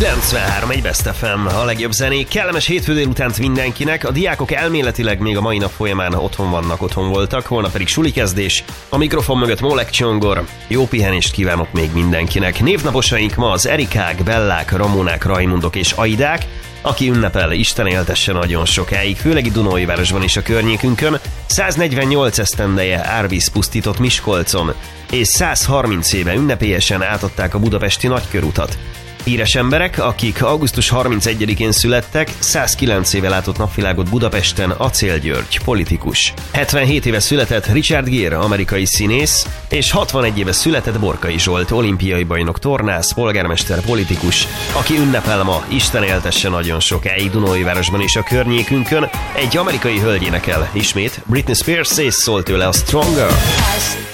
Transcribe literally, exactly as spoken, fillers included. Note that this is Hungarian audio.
kilencvenhárom egy Best ef em, a legjobb zenék. Kellemes hétfő délutánt mindenkinek. A diákok elméletileg még a mai nap folyamán otthon vannak, otthon voltak, holnap pedig sulikezdés. A mikrofon mögött Molek Csongor. Jó pihenést kívánok még mindenkinek. Névnaposaink ma az Erikák, Bellák, Ramonák, Raimundok és Aidák. Aki ünnepel, Isten éltesse nagyon sokáig, főleg itt Dunaújvárosban és a környékünkön. száznegyvennyolc esztendeje árvíz pusztított Miskolcon, és százharminc éve ünnepélyesen átadták a budapesti nagykörutat. Híres emberek, akik augusztus harmincegyedikén születtek, százkilenc éve látott napvilágot Budapesten Acél György, politikus. hetvenhét éve született Richard Gere, amerikai színész, és hatvanegy éve született Borkai Zsolt, olimpiai bajnok, tornász, polgármester, politikus, aki ünnepel ma, Isten éltesse nagyon sokáig Dunaújvárosban és a környékünkön. Egy amerikai hölgy énekel ismét, Britney Spears, és szól tőle a Stronger.